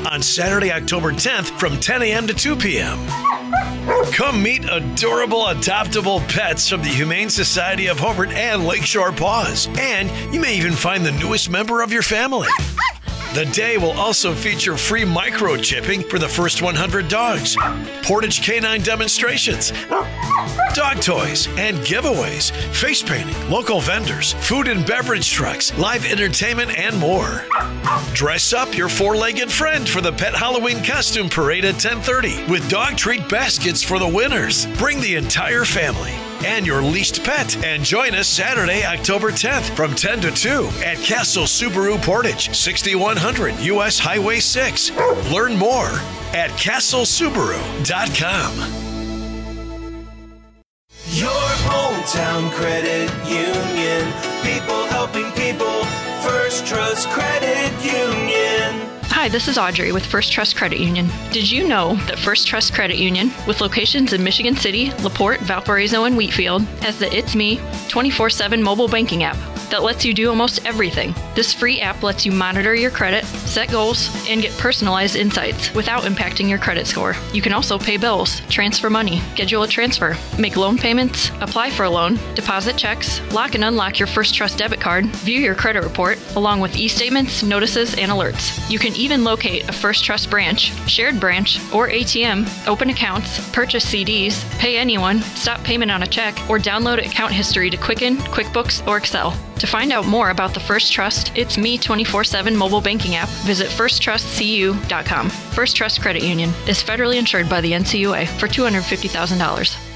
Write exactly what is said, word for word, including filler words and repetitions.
Trust on Saturday, October tenth from ten a.m. to two p.m. Come meet adorable adoptable pets from the Humane Society of Hobart and Lakeshore Paws. And you may even find the newest member of your family. The day will also feature free microchipping for the first one hundred dogs, Portage Canine demonstrations, dog toys and giveaways, face painting, local vendors, food and beverage trucks, live entertainment, and more. Dress up your four-legged friend for the Pet Halloween Costume Parade at ten thirty with dog treat baskets for the winners. Bring the entire family and your leashed pet and join us Saturday, October tenth from ten to two at Castle Subaru Portage, sixty-one hundred U S Highway six. Learn more at castle subaru dot com. Your hometown credit union. People helping people. First Trust Credit Union. Hi, this is Audrey with First Trust Credit Union. Did you know that First Trust Credit Union, with locations in Michigan City, LaPorte, Valparaiso, and Wheatfield, has the It's Me twenty-four seven mobile banking app that lets you do almost everything. This free app lets you monitor your credit, set goals, and get personalized insights without impacting your credit score. You can also pay bills, transfer money, schedule a transfer, make loan payments, apply for a loan, deposit checks, lock and unlock your First Trust debit card, view your credit report, along with e-statements, notices, and alerts. You can even locate a First Trust branch, shared branch, or A T M, open accounts, purchase C Ds, pay anyone, stop payment on a check, or download account history to Quicken, QuickBooks, or Excel. To find out more about the First Trust It's Me twenty-four seven mobile banking app, visit first trust c u dot com. First Trust Credit Union is federally insured by the N C U A for two hundred fifty thousand dollars.